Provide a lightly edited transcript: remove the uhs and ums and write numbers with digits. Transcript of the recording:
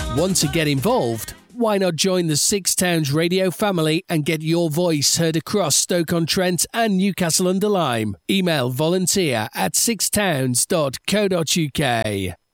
Want to get involved? Why not join the Six Towns radio family and get your voice heard across Stoke-on-Trent and Newcastle-under-Lyme? Email volunteer@sixtowns.co.uk.